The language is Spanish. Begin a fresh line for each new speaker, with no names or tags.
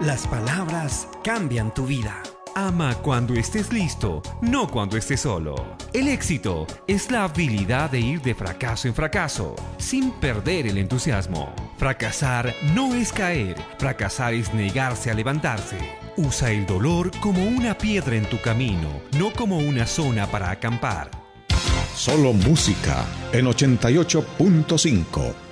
Las palabras cambian tu vida.
Ama cuando estés listo, no cuando estés solo. El éxito es la habilidad de ir de fracaso en fracaso, sin perder el entusiasmo. Fracasar no es caer, fracasar es negarse a levantarse. Usa el dolor como una piedra en tu camino, no como una zona para acampar.
Solo música en 88.5.